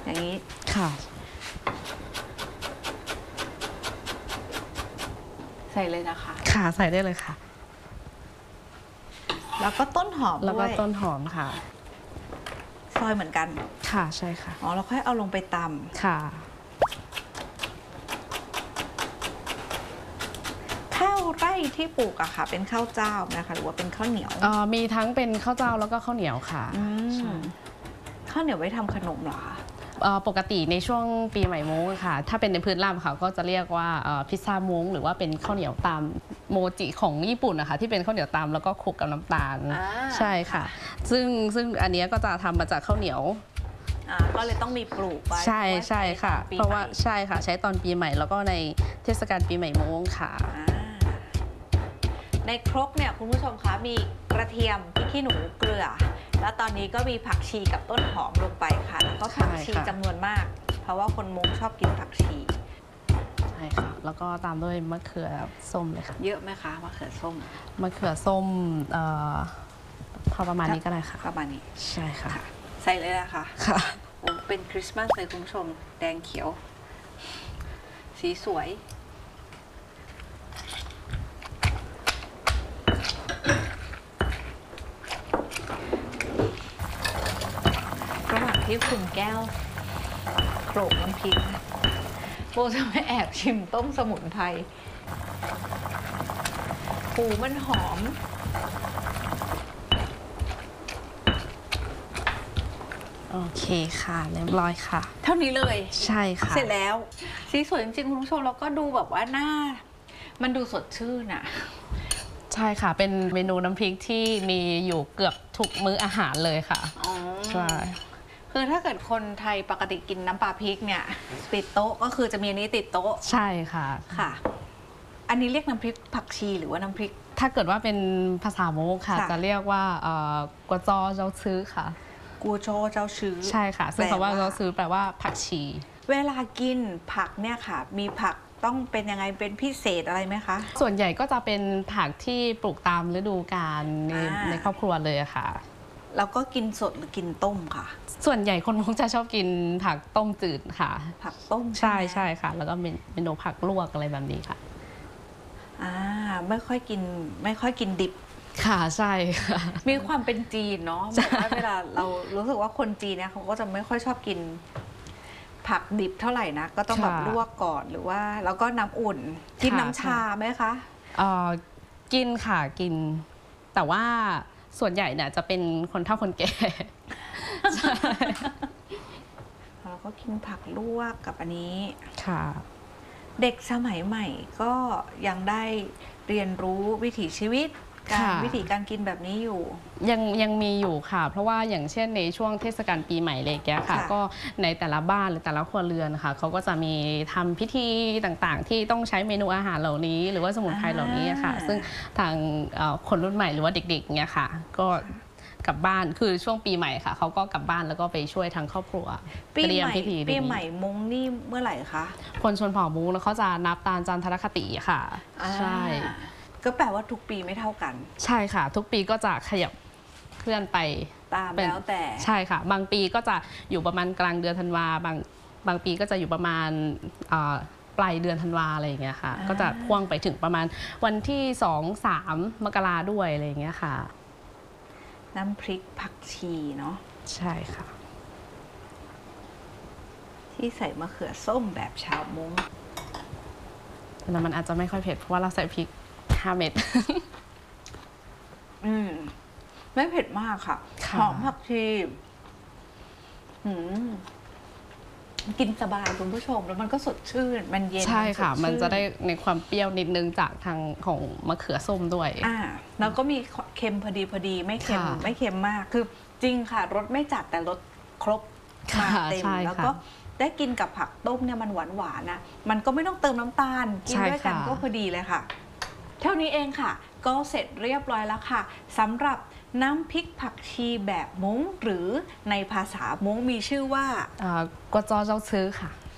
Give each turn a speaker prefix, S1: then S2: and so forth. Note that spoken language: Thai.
S1: อย่างนี้
S2: ค่ะ
S1: ใส่เลยนะคะ
S2: ค่ะใส่ได้เลยค่ะ
S1: แล้วก็ต้นหอมด้วย
S2: แล้วก็ต้นหอมค่ะ
S1: ซอยเหมือนกัน
S2: ค่ะใช่ค่ะ
S1: อ๋อเราค่อยเอาลงไปตำ
S2: ค่ะ
S1: ข้าวไร่ที่ปลูกอะค่ะเป็นข้าวเจ้านะคะหรือว่าเป็นข้าวเหนียว
S2: มีทั้งเป็นข้าวเจ้าแล้วก็ข้าวเหนียวค่ะ
S1: ข้าวเหนียวไว้ทำขนมเหรอคะ
S2: ปกติในช่วงปีใหม่ม้งค่ะถ้าเป็นในพื้นราบค่ะก็จะเรียกว่าพิซซ่าม้งหรือว่าเป็นข้าวเหนียวตามโมจิของญี่ปุ่นนะคะที่เป็นข้าวเหนียวตามแล้วก็คลุกกับน้ำตาลใช่ค่ะซึ่งอันนี้ก็จะทำมาจากข้าวเหนียว
S1: ก็เลยต้องมีปลูกไว้
S2: ใช่ค่ะเพราะว่าใช่ค่ะใช้ตอนปีใหม่แล้วก็ในเทศกาลปีใหม่ม้งค่ะ
S1: ในครกเนี่ยคุณผู้ชมคะมีกระเทียมพริกขี้หนูเกลือแล้วตอนนี้ก็มีผักชีกับต้นหอมลงไปค่ะแล้วก็ผักชีจำนวนมากเพราะว่าคนม้งชอบกินผักชี
S2: ใช่ค่ะแล้วก็ตามด้วยมะเขือส้มเลยค่ะ
S1: เยอะไหมคะมะเขือส้ม
S2: พอประมาณนี้ก็ได้ค่ะ
S1: ประมาณนี้
S2: ใช่ค่ะ
S1: ใส่เลยนะคะ
S2: ค่ะ
S1: เป็นคริสต์มาสเลยคุณผู้ชมแดงเขียวสีสวยระหว่างที่คุณแก้วโขลกน้ำพริกโบจะไปแอบชิมต้มสมุนไพรหูมันหอม
S2: โอเคค่ะเรียบร้อยค่ะ
S1: เท่านี้เลย
S2: ใช่ค่ะ
S1: เสร็จแล้วสีสวยจริงๆคุณผู้ชมแล้วก็ดูแบบว่าหน้ามันดูสดชื่นอ่ะ
S2: ใช่ค่ะเป็นเมนูน้ำพริกที่มีอยู่เกือบทุกมื้ออาหารเลยค่ะใช่
S1: คือถ้าเกิดคนไทยปกติกินน้ำปลาพริกเนี่ยติดโต๊ะก็คือจะมีอันนี้ติดโต๊ะ
S2: ใช่ค่ะ
S1: ค่ะอันนี้เรียกน้ำพริกผักชีหรือว่าน้ำพริก
S2: ถ้าเกิดว่าเป็นภาษาโมงค่ะจะเรียกว่ากัวจอเจ้าซื้อค่ะ
S1: กัวโจเจ้าชื้อ
S2: ใช่ค่ะซึ่งคำว่าเจ้าซื้อแปลว่าผักชี
S1: เวลากินผักเนี่ยค่ะมีผักต้องเป็นยังไงเป็นพิเศษอะไรไหมคะ
S2: ส่วนใหญ่ก็จะเป็นผักที่ปลูกตามฤดูกาลในครอบครัวเลยค่ะ
S1: แล้วก็กินสดหรือกินต้มค่ะ
S2: ส่วนใหญ่คนมงจะชอบกินผักต้มจืดค่ะ
S1: ผักต้ม
S2: ใช่ค่ะแล้วก็เมนูผักลวกอะไรแบบนี้ค่ะ
S1: ไม่ค่อยกินดิบ
S2: ค่ะใช่ค่ะ
S1: มีความเป็นจีนเนาะแบบว่าเวลาเรารู้สึกว่าคนจีนเนี่ยเขาก็จะไม่ค่อยชอบกินผักดิบเท่าไหร่นะก็ต้องแบบลวกก่อนหรือว่าแล้วก็น้ำอุ่นกินน้ำชาไหมคะ
S2: กินค่ะกินแต่ว่าส่วนใหญ่เนี่ยจะเป็นคนเฒ่าคนแก่
S1: เราก็กินผักลวกกับอันนี้
S2: ค่ะ
S1: เด็กสมัยใหม่ก็ยังได้เรียนรู้วิถีชีวิตวิธีการกินแบบนี้อยู่
S2: ยังมีอยู่ค่ะเพราะว่าอย่างเช่นในช่วงเทศกาลปีใหม่เลยแกค่ะก็ในแต่ละบ้านหรือแต่ละครัวเรือนค่ะเขาก็จะมีทำพิธีต่างๆที่ต้องใช้เมนูอาหารเหล่านี้หรือว่าสมุนไพรเหล่านี้ค่ะซึ่งทางคนรุ่นใหม่หรือว่าเด็กๆเนี่ยค่ะก็กลับบ้านคือช่วงปีใหม่ค่ะเขาก็กลับบ้านแล้วก็ไปช่วยทางครอบครัวเตรียมพิธี
S1: ปีใหม่มงนี่เมื่อไหร่คะ
S2: คนชนเผ่ามงแล้วเขาจะนับตามจันทรคติค่ะใช่
S1: ก็แปลว่าทุกปีไม่เท่ากัน
S2: ใช่ค่ะทุกปีก็จะขยับเคลื่อนไป
S1: ตามแล้วแต่
S2: ใช่ค่ะบางปีก็จะอยู่ประมาณกลางเดือนธันวาบางปีก็จะอยู่ประมาณปลายเดือนธันวาอะไรอย่างเงี้ยค่ะก็จะพ่วงไปถึงประมาณวันที่2-3 มกราด้วยอะไรอย่างเงี้ยค่ะ
S1: น้ำพริกผักชีเนาะ
S2: ใช่ค่ะ
S1: ที่ใส่มะเขือส้มแบบชาวม้ง
S2: แต่มันอาจจะไม่ค่อยเผ็ดเพราะว่าเราใส่พริก5 เม็ด
S1: ไม่เผ็ดมากค่ะหอมผักชีกินสบายคุณผู้ชมแล้วมันก็สดชื่นมันเย็น
S2: ใช่ค่ะมันจะได้ในความเปรี้ยวนิดนึงจากทางของมะเขือส้มด้วย
S1: แล้วก็มีเค็มพอดีไม่เค็มมากคือจริงค่ะรสไม่จัดแต่รสครบมาเต็มแล้วก็ได้กินกับผักต้มเนี่ยมันหวานนะมันก็ไม่ต้องเติมน้ำตาลกินด้วยกันก็พอดีเลยค่ะเท่านี้เองค่ะก็เสร็จเรียบร้อยแล้วค่ะสำหรับน้ำพริกผักชีแบบม้งหรือในภาษาม้งมีชื่อว่า
S2: กัวจอเจ้าซื้อค่ะ